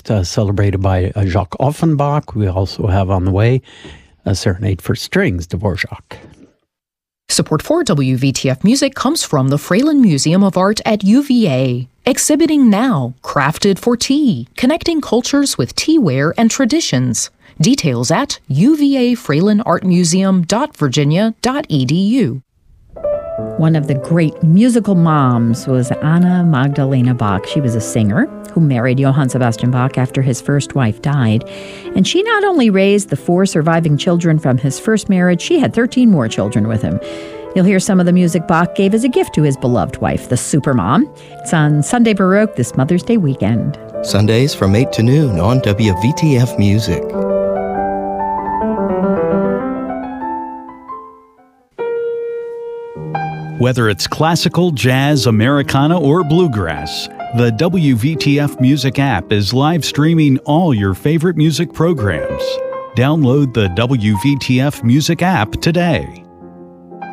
celebrated by Jacques Offenbach. We also have on the way a Serenade for Strings, Dvorak. Support for WVTF Music comes from the Fralin Museum of Art at UVA. Exhibiting now, Crafted for Tea, connecting cultures with teaware and traditions. Details at uvafralinartmuseum.virginia.edu. One of the great musical moms was Anna Magdalena Bach. She was a singer who married Johann Sebastian Bach after his first wife died. And she not only raised the 4 surviving children from his first marriage, she had 13 more children with him. You'll hear some of the music Bach gave as a gift to his beloved wife, the Supermom. It's on Sunday Baroque this Mother's Day weekend. Sundays from 8 to noon on WVTF Music. Whether it's classical, jazz, Americana, or bluegrass, the WVTF Music app is live streaming all your favorite music programs. Download the WVTF Music app today.